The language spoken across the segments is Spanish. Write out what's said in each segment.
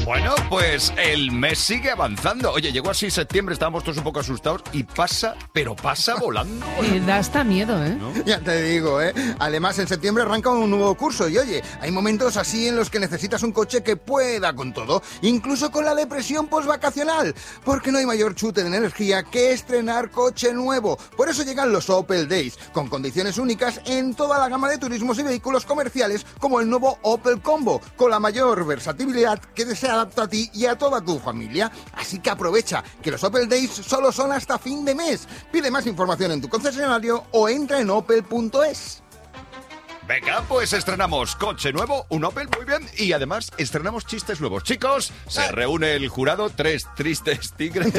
Bueno, pues el mes sigue avanzando. Oye, llegó así septiembre, estábamos todos un poco asustados y pasa, pero pasa volando. Da hasta miedo, ¿eh? ¿No? Ya te digo, ¿eh? Además, en septiembre arranca un nuevo curso y oye, hay momentos así en los que necesitas un coche que pueda con todo, incluso con la depresión postvacacional, porque no hay mayor chute de energía que estrenar coche nuevo. Por eso llegan los Opel Days, con condiciones únicas en toda la gama de turismos y vehículos comerciales, como el nuevo Opel Combo, con la mayor versatilidad que se adapta a ti y a toda tu familia. Así que aprovecha, que los Opel Days solo son hasta fin de mes. Pide más información en tu concesionario o entra en opel.es. Venga, pues estrenamos coche nuevo, un Opel, muy bien, y además estrenamos chistes nuevos. Chicos, se reúne el jurado, 3 tristes tigres,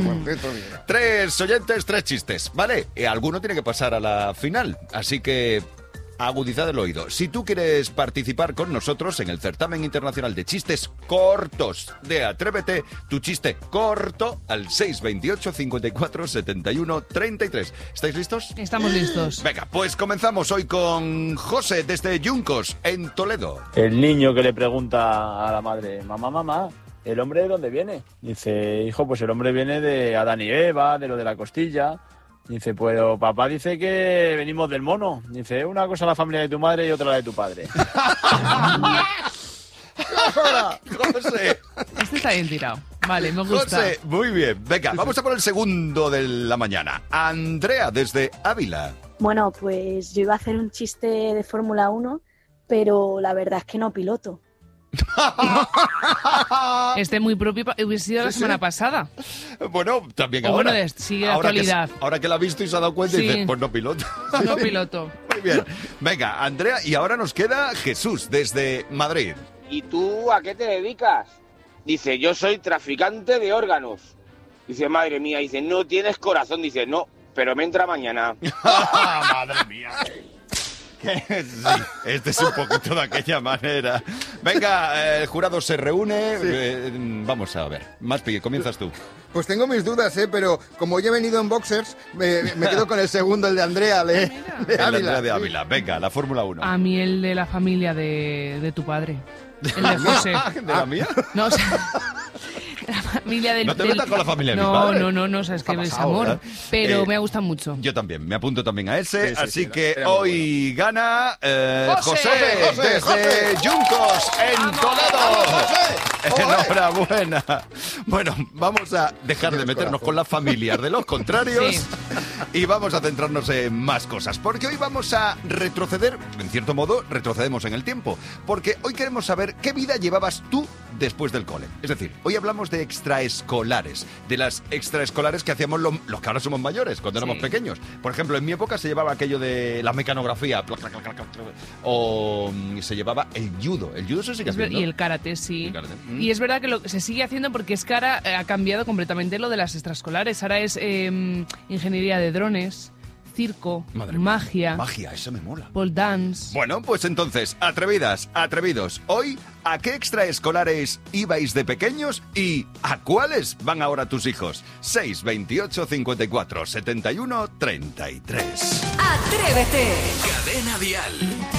3 oyentes, 3 chistes, ¿vale? Alguno tiene que pasar a la final, así que agudizad el oído. Si tú quieres participar con nosotros en el certamen internacional de chistes cortos de Atrévete, tu chiste corto al 628 54 71 33. ¿Estáis listos? Estamos listos. Venga, pues comenzamos hoy con José desde Yuncos, en Toledo. El niño que le pregunta a la madre, mamá, ¿el hombre de dónde viene? Dice, hijo, pues el hombre viene de Adán y Eva, de lo de la costilla. Dice, pues papá dice que venimos del mono. Dice, una cosa la familia de tu madre y otra la de tu padre. José. Este está bien tirado. Vale, me gusta. José, muy bien. Venga, vamos a por el segundo de la mañana. Andrea, desde Ávila. Bueno, pues yo iba a hacer un chiste de Fórmula 1, pero la verdad es que no piloto. Este muy propio hubiese sido la semana pasada. Bueno, también O ahora. bueno, sigue la ahora actualidad. Ahora que la ha visto y se ha dado cuenta, Sí. dice, pues no piloto. No piloto. Muy bien. Venga, Andrea, y ahora nos queda Jesús, desde Madrid. ¿Y tú a qué te dedicas? Dice, yo soy traficante de órganos. Dice, madre mía, dice, no tienes corazón. Dice, no, pero me entra mañana. Madre mía. Sí, este es un poquito de aquella manera. Venga, el jurado se reúne. Sí. Vamos a ver. Maspi, comienzas tú. Pues tengo mis dudas, pero como yo he venido en boxers, me quedo con el segundo, el de Andrea, de El Ávila. Andrea de Ávila. Venga, la Fórmula 1. A mí el de la familia de tu padre. El de José. ¿De la mía? No, o sea, la familia del... No te metas con la familia de mi no, padre. No, sabes que es pasado, amor. ¿verdad? Pero me gusta mucho. Yo también, me apunto también a ese. Sí, sí, así sí, que era muy hoy gana José. José, desde Yuncos, en Toledo. Enhorabuena. Bueno, vamos a dejar de meternos con las familias de los contrarios Sí. y vamos a centrarnos en más cosas. Porque hoy vamos a retroceder, en cierto modo, retrocedemos en el tiempo. Porque hoy queremos saber qué vida llevabas tú después del cole. Es decir, hoy hablamos de extraescolares, de las extraescolares que hacíamos los que ahora somos mayores, cuando éramos pequeños. Por ejemplo, en mi época se llevaba aquello de la mecanografía, o se llevaba el judo. El judo se sigue haciendo. Y el karate, sí. El karate. Y es verdad que se sigue haciendo porque es que ahora ha cambiado completamente lo de las extraescolares. Ahora es ingeniería de drones, circo, Madre mía. magia, Magia, eso me mola. pole dance. Bueno, pues entonces, atrevidas, atrevidos, hoy, ¿a qué extraescolares ibais de pequeños y a cuáles van ahora tus hijos? 6, 28, 54, 71, 33. Atrévete. Cadena Dial.